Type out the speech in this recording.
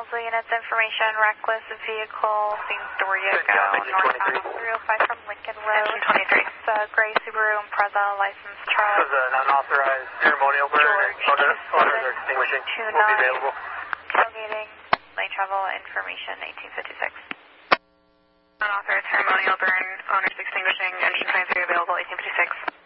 Wellesley units information, reckless vehicle, seems Doriago, northbound 305 from Lincoln Road. Engine 23. It's a gray Subaru Impreza, license Charles. This is an unauthorized ceremonial burn. George, Owners are extinguishing. Will be available. Tailgating, lane travel information, 1856. Unauthorized ceremonial burn, owners extinguishing, engine 23 available, 1856.